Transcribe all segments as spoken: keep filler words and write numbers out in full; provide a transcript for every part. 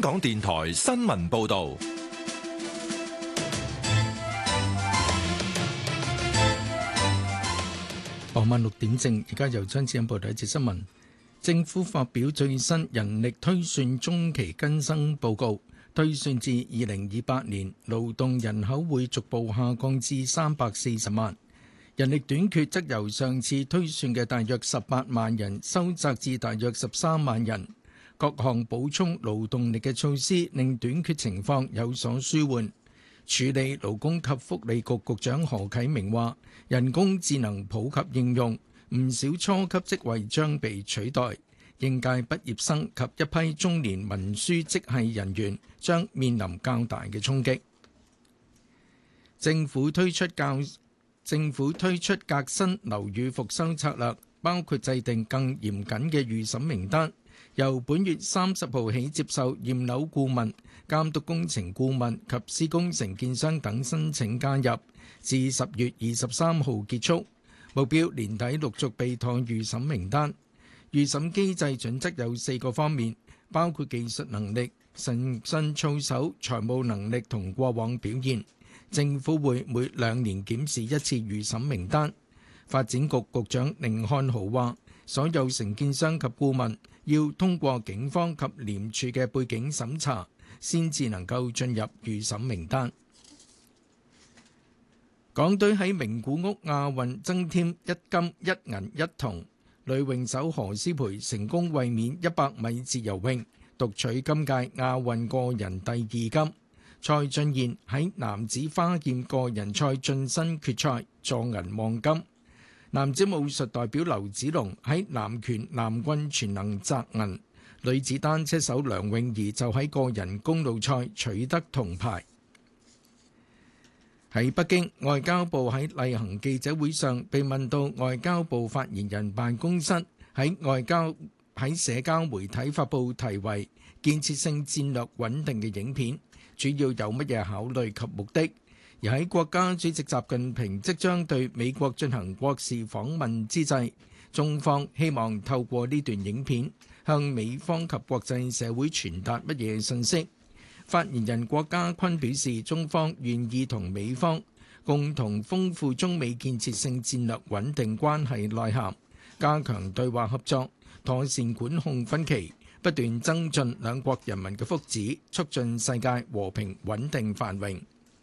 港電台新聞報道。 傍晚六點正，而家由張志恩報道一節新聞。政府發表最新人力推算中期更新報告，推算至二零二八年，勞動人口會逐步下降至三百四十萬。人力短缺則由上次推算嘅大約十八萬人收窄至大約十三萬人。各項補充勞動力嘅措施令短缺情況有所舒緩。處理勞工及福利局局長何啟明話，人工智能普及應用，唔少初級職位將被取代，應屆畢業生及一批中年文書職系人員將面臨較大嘅衝擊。政府推出較政府推出革新樓宇復修策略，包括制定更嚴謹嘅預審名單，由本月三十號起接受驗樓顧問、監督工程顧問及施工承建商等申請加入，至十月二十三號結束。目標年底陸續備妥預審名單。預審機制準則有四個方面，包括技術能力、誠信操守、財務能力同過往表現。政府會每兩年檢視一次預審名單。發展局局長寧漢豪話，所有承建商及顧問要通過警方及廉署嘅背景審查，先至能夠進入預審名單。港隊喺名古屋亞運增添一金一銀一銅，女泳手何詩蓓成功衛冕一百米自由泳，獨取今屆亞運個人第二金。蔡俊彥喺男子花劍個人賽晉身決賽，助銀望金。男子武術代表劉子龍喺南拳南棍全能擲銀。女子單車手梁詠儀就喺個人公路賽取得銅牌。喺北京，外交部喺例行記者會上被問到外交部發言人辦公室喺外交喺社交媒體發布題為建設性戰略穩定嘅影片，主要有乜嘢考慮及目的？而喺國家主席習近平即將對美國進行國事訪問之際，中方希望透過呢段影片向美方及國際社會傳達乜嘢信息？發言人郭家坤表示，中方願意同美方共同豐富中美建設性戰略穩定關係內涵，加強對話合作，妥善管控分歧，不斷增進兩國人民嘅福祉，促進世界和平穩定繁榮。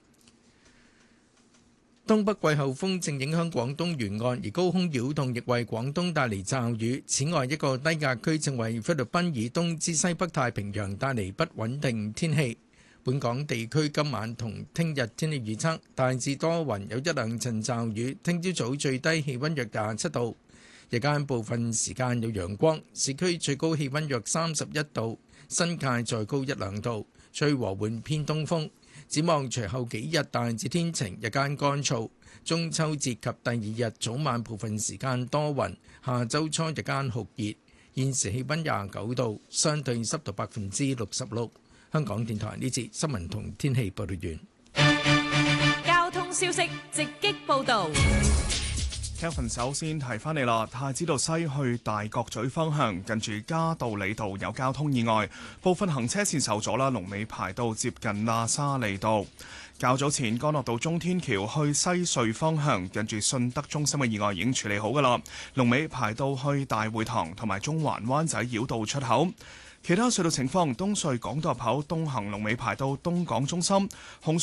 東北季候風正影響廣東沿岸，而高空擾動亦為廣東帶嚟驟雨。此外，一個低壓區正為菲律賓以東至西北太平洋帶嚟不穩定天氣。本港地區今晚同聽日天氣預測大致多雲，有一兩陣驟雨。聽朝早最低氣温約廿七度，日間部分時間有陽光。市區最高氣温約三十一度，新界再高一兩度，吹和緩偏東風。展望隨後幾日大致天晴，日間乾燥。中秋節及第二日早晚部分時間多雲，下周初日間酷熱。現時氣温廿九度，相對濕度百分之六十六。香港電台呢節新聞同天氣報道完。 交通消息直擊報導。 Kevin 首先提翻你啦，太子道西去大角咀方向，近住嘉道理道有交通意外，部分行車線受阻啦，龍尾排到接近喇沙利道。較早前干諾道中天橋去西隧方向，近住信德中心嘅意外已經處理好噶啦，龍尾排到去大會堂同埋中環灣仔繞道出口。其他隧道情況，東隧港島入口東行龍尾排到東港中心，紅